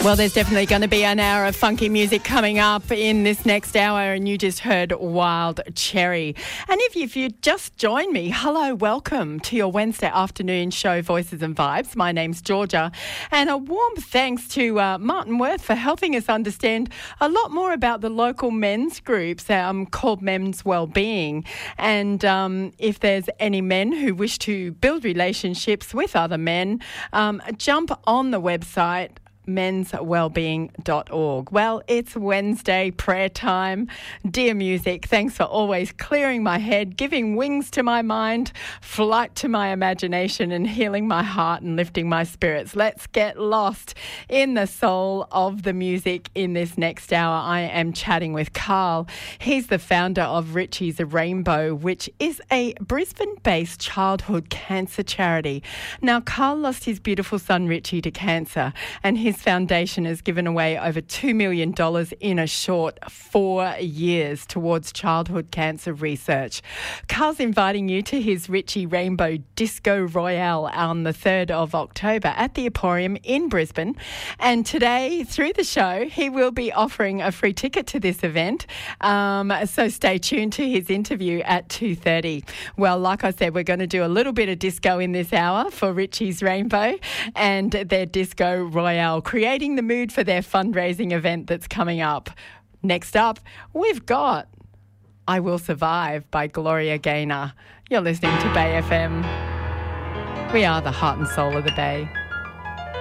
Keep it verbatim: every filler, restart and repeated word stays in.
Well, there's definitely going to be an hour of funky music coming up in this next hour, and you just heard Wild Cherry. And if, you, if you just joined me, hello, welcome to your Wednesday afternoon show, Voices and Vibes. My name's Georgia, and a warm thanks to uh, Martin Worth for helping us understand a lot more about the local men's groups um, called Men's Wellbeing. And um, if there's any men who wish to build relationships with other men, um, jump on the website men's wellbeing dot org. Well, it's Wednesday prayer time. Dear music, thanks for always clearing my head, giving wings to my mind, flight to my imagination, and healing my heart and lifting my spirits. Let's get lost in the soul of the music in this next hour. I am chatting with Carl. He's the founder of Richie's Rainbow, which is a Brisbane-based childhood cancer charity. Now, Carl lost his beautiful son Richie to cancer, and his foundation has given away over two million dollars in a short four years towards childhood cancer research. Carl's inviting you to his Richie Rainbow Disco Royale on the third of October at the Emporium in Brisbane. And today, through the show, he will be offering a free ticket to this event. Um, so stay tuned to his interview at two thirty. Well, like I said, we're going to do a little bit of disco in this hour for Richie's Rainbow and their Disco Royale, creating the mood for their fundraising event that's coming up. Next up, we've got I Will Survive by Gloria Gaynor. You're listening to Bay F M. We are the heart and soul of the Bay.